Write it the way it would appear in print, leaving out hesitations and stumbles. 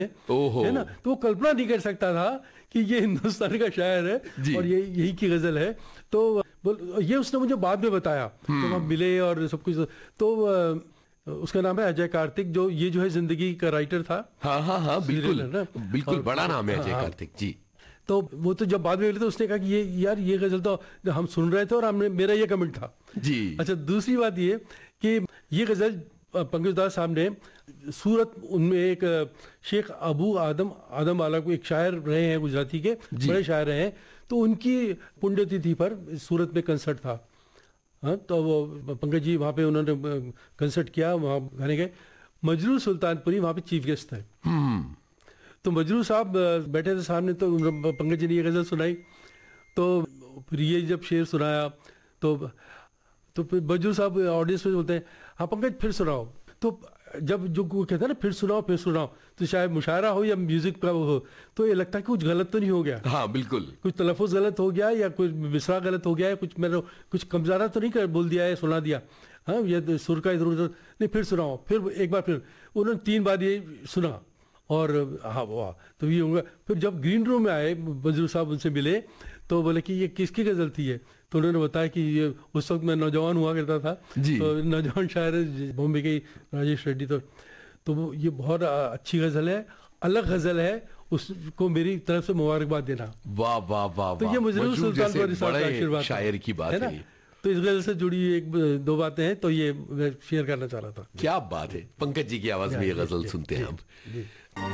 ओहो। है ना, तो वो कल्पना नहीं कर सकता था कि ये हिंदुस्तान का शायर जी। है और ये यही की गजल है। तो ये उसने मुझे बाद में बताया जब हम मिले और सब कुछ। तो उसका नाम है अजय कार्तिक, जो ये जो है जिंदगी का राइटर था। हाँ हाँ हाँ, सीरियल बिल्कुल है ना। बिल्कुल, बड़ा नाम है अजय हाँ, कार्तिक जी। तो वो तो जब बाद में मिले तो उसने कहा कि ये यार ये गजल तो हम सुन रहे थे और हमने, मेरा ये कमेंट था। जी। अच्छा, दूसरी बात ये कि ये गजल पंकज उधास साहब ने सूरत, उनमें एक शेख अबू आदम आदम वाला को एक शायर रहे हैं गुजराती के, बड़े शायर रहे हैं। तो उनकी पुण्यतिथि पर सूरत में कंसर्ट था। हाँ, तो वो पंकज जी वहाँ पे उन्होंने कंसर्ट किया, वहाँ गाने गए। मजरू सुल्तानपुरी वहाँ पे चीफ गेस्ट थे। तो मजरू साहब बैठे थे सामने, तो पंकज जी ने ये गजल सुनाई। तो फिर ये जब शेर सुनाया तो फिर मजरू साहब ऑडियंस में बोलते हैं, हाँ पंकज फिर सुनाओ। तो जब जो कहते हैं ना फिर सुनाओ, तो शायद मुशायरा हो या म्यूजिक का हो, तो ये लगता है कि कुछ गलत तो नहीं हो गया। हाँ बिल्कुल, कुछ तलफ़ुज़ गलत हो गया या कुछ मिसरा गलत हो गया या कुछ मैंने कुछ कमज़ारा तो नहीं कर बोल दिया या सुना दिया। हाँ, ये सुर का इधर उधर नहीं, फिर सुनाओ। फिर एक बार फिर उन्होंने 3 बार ये सुना और हाँ वाह, तो ये होगा। फिर जब ग्रीन रूम में आए मजरू साहब, उनसे मिले तो बोले कि ये किसकी गजल थी ये। तो उन्होंने बताया कि ये उस वक्त मैं नौजवान हुआ करता था जी। तो नौजवान शायर है बॉम्बे के राजेश रेड्डी। तो वो ये बहुत अच्छी गजल है, अलग गजल है, उसको मेरी तरफ से मुबारकबाद देना। वाह वाह वाह। तो ये मजरू सुल्तानपुरी साहब का आशीर्वाद शायर की बात है ना। तो इस गजल से जुड़ी एक दो बातें हैं, तो ये मैं शेयर करना चाह रहा था। क्या बात है, पंकज जी की आवाज में ये गजल सुनते हैं हम।